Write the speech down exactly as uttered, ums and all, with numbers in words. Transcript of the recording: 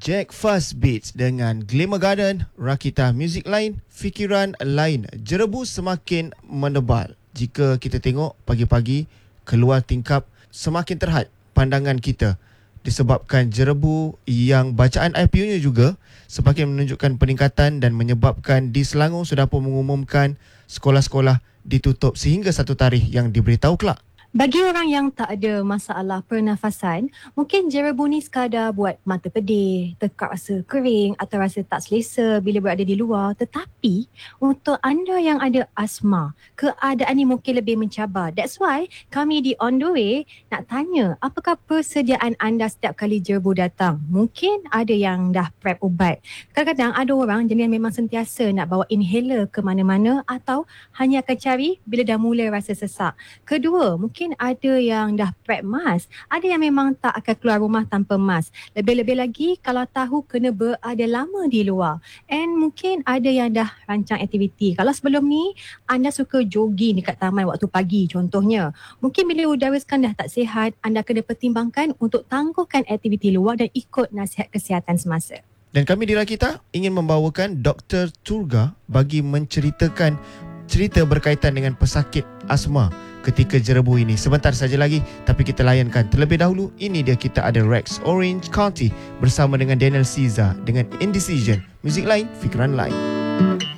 Jack Fast Beats dengan Glamour Garden, Rakita Music Line, Fikiran Lain. Jerebu semakin menebal. Jika kita tengok pagi-pagi keluar tingkap, semakin terhad pandangan kita disebabkan jerebu yang bacaan I P U-nya juga semakin menunjukkan peningkatan dan menyebabkan di Selangor sudah pun mengumumkan sekolah-sekolah ditutup sehingga satu tarikh yang diberitahu kelak. Bagi orang yang tak ada masalah pernafasan, mungkin jerebu ni sekadar buat mata pedih, tekak rasa kering atau rasa tak selesa bila berada di luar. Tetapi untuk anda yang ada asma, keadaan ni mungkin lebih mencabar. That's why kami di On The Way nak tanya, apakah persediaan anda setiap kali jerebu datang? Mungkin ada yang dah prep ubat. Kadang-kadang ada orang jenis memang sentiasa nak bawa inhaler ke mana-mana atau hanya akan cari bila dah mula rasa sesak. Kedua, mungkin Mungkin ada yang dah prep mask, ada yang memang tak akan keluar rumah tanpa mask. Lebih-lebih lagi kalau tahu kena berada lama di luar. And mungkin ada yang dah rancang aktiviti. Kalau sebelum ni anda suka jogging dekat taman waktu pagi contohnya, mungkin bila udara sekarang dah tak sihat, anda kena pertimbangkan untuk tangguhkan aktiviti luar dan ikut nasihat kesihatan semasa. Dan kami di Rakita ingin membawakan Doktor Turga bagi menceritakan cerita berkaitan dengan pesakit asma ketika jerebu ini. Sebentar saja lagi, tapi kita layankan terlebih dahulu. Ini dia, kita ada Rex Orange County bersama dengan Daniel Caesar dengan Indecision. Muzik lain, fikiran lain.